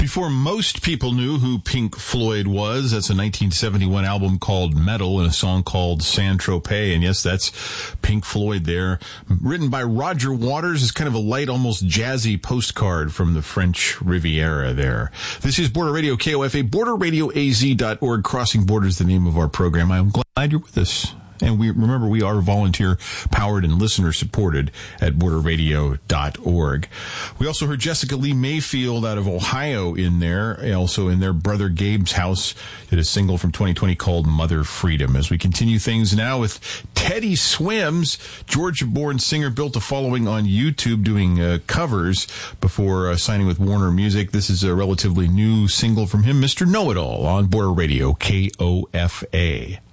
Before most people knew who Pink Floyd was, that's a 1971 album called Metal and a song called Saint-Tropez. And yes, that's Pink Floyd there. Written by Roger Waters. It's kind of a light, almost jazzy postcard from the French Riviera there. This is Border Radio KOFA, borderradioaz.org. Crossing Borders, the name of our program. I'm glad you're with us. And we are volunteer powered and listener supported at borderradio.org. We also heard Jessica Lee Mayfield out of Ohio in there, also in their brother Gabe's house, did a single from 2020 called Mother Freedom. As we continue things now with Teddy Swims, Georgia-born singer, built a following on YouTube doing covers before signing with Warner Music. This is a relatively new single from him, Mr. Know-It-All, on Border Radio KOFA.